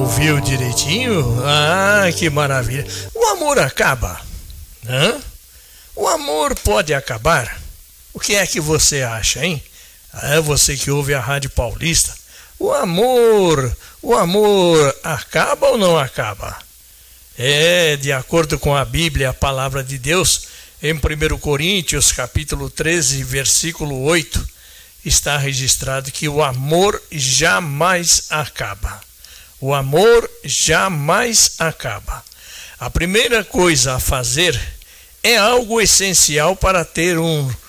Ouviu direitinho? Ah, que maravilha. O amor acaba? Hã? O amor pode acabar? O que é que você acha, hein? Você que ouve a Rádio Paulista. O amor acaba ou não acaba? De acordo com a Bíblia, a palavra de Deus, em 1 Coríntios, capítulo 13, versículo 8, está registrado que o amor jamais acaba. O amor jamais acaba. A primeira coisa a fazer é algo essencial para ter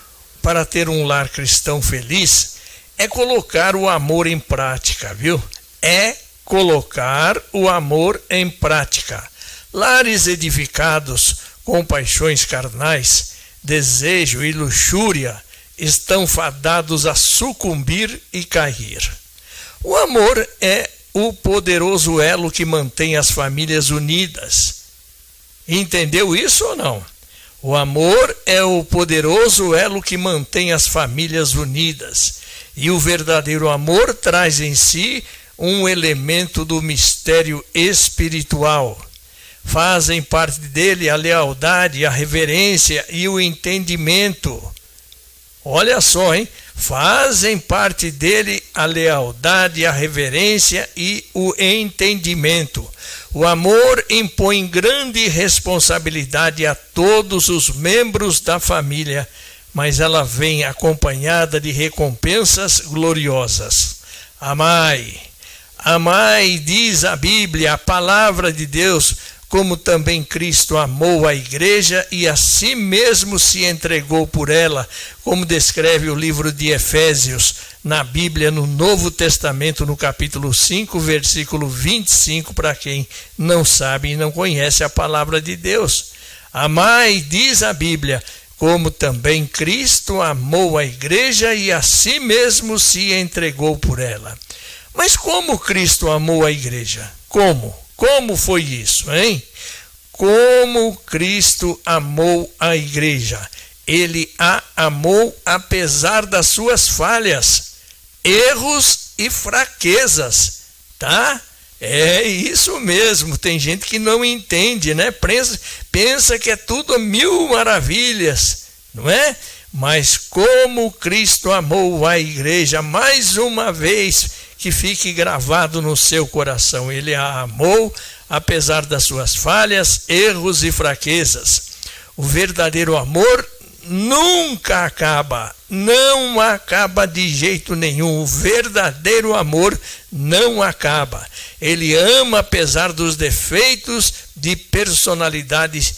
um lar cristão feliz, é colocar o amor em prática, viu? É colocar o amor em prática. Lares edificados com paixões carnais, desejo e luxúria estão fadados a sucumbir e cair. O amor é o poderoso elo que mantém as famílias unidas. Entendeu isso ou não? O amor é o poderoso elo que mantém as famílias unidas. E o verdadeiro amor traz em si um elemento do mistério espiritual. Fazem parte dele a lealdade, a reverência e o entendimento. Olha só, hein? Fazem parte dele a lealdade, a reverência e o entendimento. O amor impõe grande responsabilidade a todos os membros da família, mas ela vem acompanhada de recompensas gloriosas. Amai, amai, diz a Bíblia, a palavra de Deus, como também Cristo amou a igreja e a si mesmo se entregou por ela, como descreve o livro de Efésios, na Bíblia, no Novo Testamento, no capítulo 5, versículo 25, para quem não sabe e não conhece a palavra de Deus. Amai, diz a Bíblia, como também Cristo amou a igreja e a si mesmo se entregou por ela. Mas como Cristo amou a igreja? Como? Como foi isso, hein? Como Cristo amou a igreja? Ele a amou apesar das suas falhas, erros e fraquezas, tá? É isso mesmo, tem gente que não entende, né? Pensa que é tudo mil maravilhas, não é? Mas como Cristo amou a igreja, mais uma vez, que fique gravado no seu coração. Ele a amou apesar das suas falhas, erros e fraquezas. O verdadeiro amor nunca acaba, não acaba de jeito nenhum. O verdadeiro amor não acaba. Ele ama apesar dos defeitos de personalidades,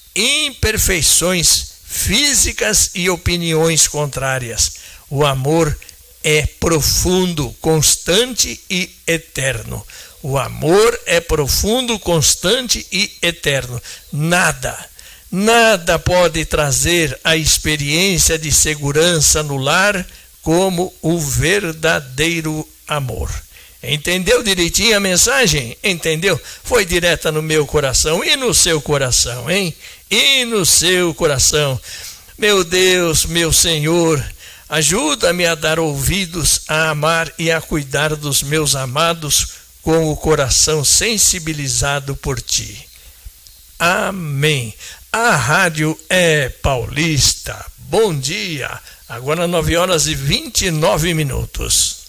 imperfeições físicas e opiniões contrárias. O amor é profundo, constante e eterno. O amor é profundo, constante e eterno. Nada pode trazer a experiência de segurança no lar como o verdadeiro amor. Entendeu direitinho a mensagem? Entendeu? Foi direta no meu coração e no seu coração, hein? E no seu coração. Meu Deus, meu Senhor, ajuda-me a dar ouvidos, a amar e a cuidar dos meus amados com o coração sensibilizado por ti. Amém. A rádio é paulista. Bom dia. Agora 9h29.